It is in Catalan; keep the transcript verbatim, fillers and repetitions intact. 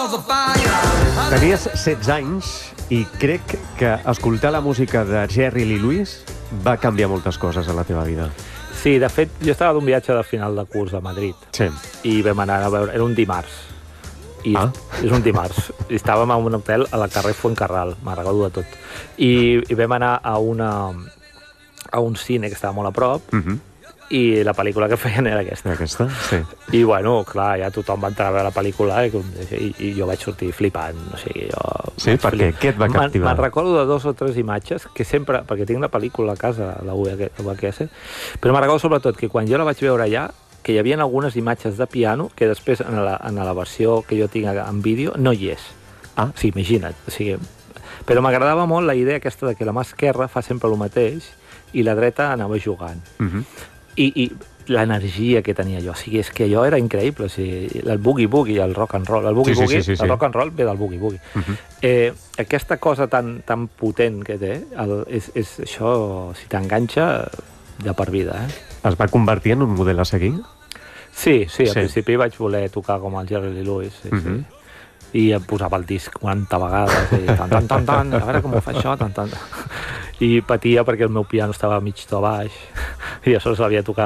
Tenies setze anys i crec que escoltar la música de Jerry Lee Lewis va canviar moltes coses a la teva vida. Sí, de fet, jo estava d'un viatge de final de curs a Madrid. Sí. I vam anar a veure... Era un dimarts. I ah. És un dimarts. I estàvem a un hotel a la carrer Fuencarral, me'n recordo de tot. I, i vam anar a una a un cine que estava molt a prop, uh -huh. i la pel·lícula que feien era aquesta. Aquesta, sí. I, bueno, clar, ja tothom va entrar a veure la pel·lícula i, i, i jo vaig sortir flipant. O sigui, jo sí, per què? Què et va captivar? Me'n recordo de dos o tres imatges que sempre... Perquè tinc la pel·lícula a casa, la U H S, però me'n recordo sobretot que quan jo la vaig veure allà, que hi havia algunes imatges de piano que després, en la, en la versió que jo tinc en vídeo, no hi és. Ah. Sí, imagina't. O sigui, però m'agradava molt la idea aquesta de que la mà esquerra fa sempre el mateix i la dreta anava jugant. Uh -huh. I, i l'energia que tenia jo, o sigui, és que allò era increïble, o sigui, el boogie-boogie, el rock and roll, el boogie-boogie, sí, sí, sí, sí. El rock and roll ve del boogie-boogie. Uh -huh. eh, aquesta cosa tan, tan potent que té, el, és, és això, si t'enganxa, de per vida, eh? Es va convertir en un model a seguir? Sí, sí, al sí. principi vaig voler tocar com el Jerry Lee Lewis, sí, uh -huh. sí. I em posava el disc quaranta vegades, i tan, tan, tan, tan, a veure com ho fa això, tan, tan. I patia perquè el meu piano estava mig to baix, i això s'havia tocat